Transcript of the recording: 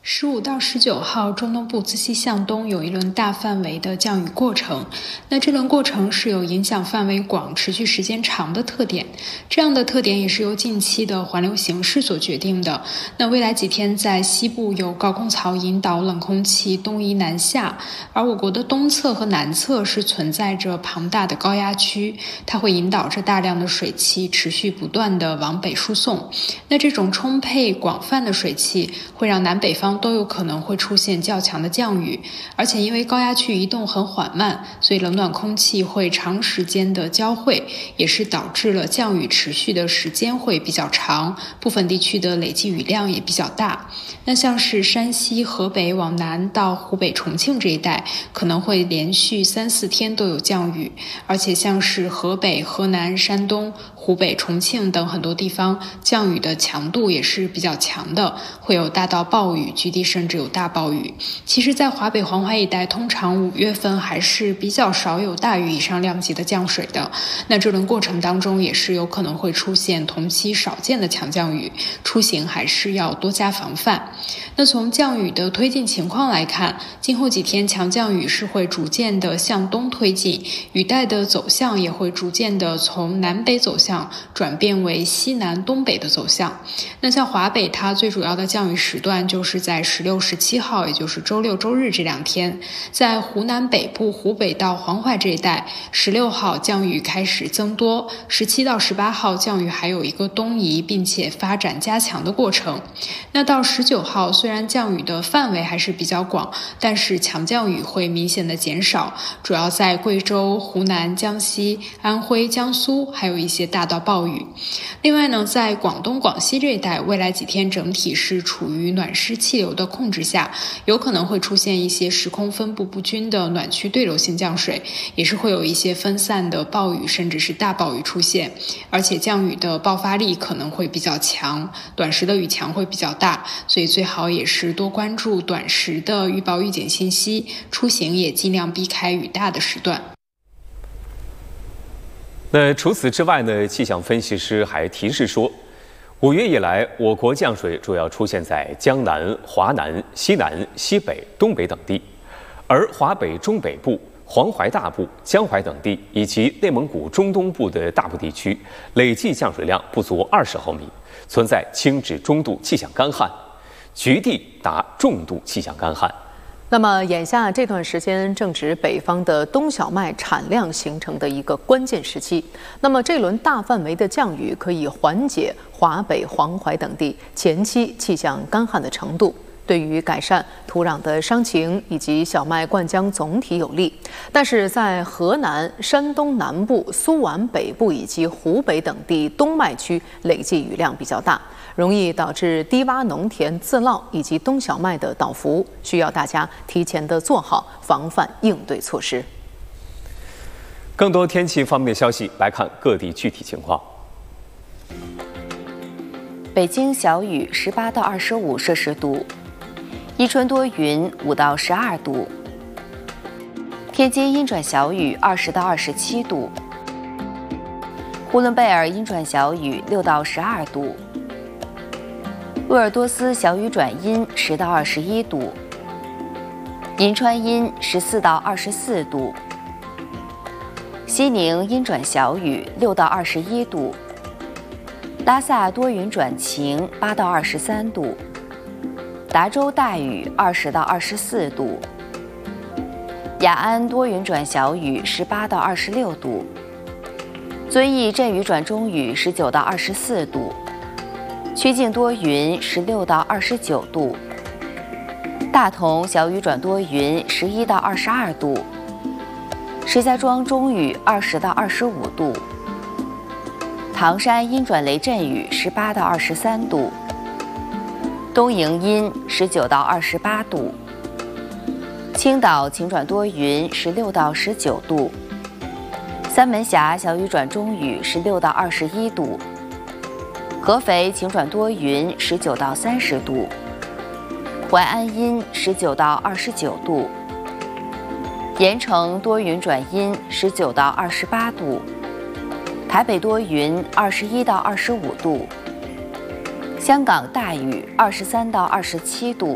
15到19号，中东部自西向东有一轮大范围的降雨过程。那这轮过程是有影响范围广、持续时间长的特点。这样的特点也是由近期的环流形势所决定的。那未来几天在西部有高空槽引导冷空气东移南下，而我国的东侧和南侧是存在着庞大的高压区，它会引导着大量的水汽持续不断的往北输送。那这种充沛广泛的水汽会让南北方都有可能会出现较强的降雨，而且因为高压区移动很缓慢，所以冷暖空气会长时间的交汇，也是导致了降雨持续的时间会比较长，部分地区的累计雨量也比较大。那像是山西、河北往南到湖北、重庆这一带，可能会连续3-4天都有降雨，而且像是河北、河南、山东、湖北、重庆等很多地方，降雨的强度也是比较强的，会有大到暴雨，局地甚至有大暴雨。其实在华北、黄淮一带，通常5月份还是比较少有大雨以上量级的降水的。那这轮过程当中也是有可能会出现同期少见的强降雨，出行还是要多加防范。那从降雨的推进情况来看，今后几天强降雨是会逐渐的向东推进，雨带的走向也会逐渐的从南北走向转变为西南东北的走向。那像华北，它最主要的降雨时段就是在16、17号，也就是周六周日这2天。在湖南北部、湖北到黄淮这一带，16号降雨开始增多，17到18号降雨还有一个东移并且发展加强的过程。那到19号，虽然降雨的范围还是比较广，但是强降雨会明显的减少，主要在贵州、湖南、江西、安徽、江苏，还有一些大到暴雨。另外呢，在广东、广西这一带，未来几天整体是处于暖湿气流的控制下，有可能会出现一些时空分布不均的暖区对流性降水，也是会有一些分散的暴雨甚至是大暴雨出现，而且降雨的爆发力可能会比较强，短时的雨强会比较大，所以最好也是多关注短时的预报预警信息，出行也尽量避开雨大的时段。 那除此之外呢，气象分析师还提示说，5月以来，我国降水主要出现在江南、华南、西南、西北、东北等地，而华北中北部、黄淮大部、江淮等地以及内蒙古中东部的大部地区，累计降水量不足20毫米，存在轻至中度气象干旱，局地达重度气象干旱。 那么，眼下这段时间正值北方的冬小麦产量形成的一个关键时期。那么，这轮大范围的降雨可以缓解华北、黄淮等地前期气象干旱的程度，对于改善土壤的伤情以及小麦灌浆总体有利。但是在河南、山东南部、苏皖北部以及湖北等地冬麦区累计雨量比较大，容易导致低洼农田自涝以及冬小麦的倒伏，需要大家提前的做好防范应对措施。 更多天气方面的消息，来看各地具体情况。 北京小雨18到25摄氏度，伊春多云5到12度，天津阴转小雨20到27度，呼伦贝尔阴转小雨6到12度，鄂尔多斯小雨转阴10到21度，银川阴14到24度，西宁阴转小雨6到21度，拉萨多云转晴8到23度，达州大雨20到24度，雅安多云转小雨18到26度，遵义阵雨转中雨19到24度，曲靖多云16到29度，大同小雨转多云11到22度，石家庄中雨20到25度，唐山阴转雷阵雨18到23度，东营阴19到28度，青岛晴转多云16到19度，三门峡小雨转中雨16到21度，合肥晴转多云19到30度，淮安阴19到29度，盐城多云转阴19到28度，台北多云21到25度，香港大雨23到27度，